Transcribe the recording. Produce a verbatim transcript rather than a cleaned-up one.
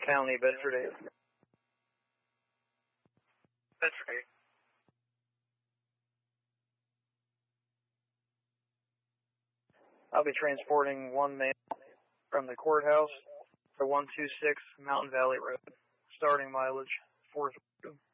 County, Bedford eight. Bedford eight. I'll be transporting one male from the courthouse to one two six Mountain Valley Road, starting mileage four.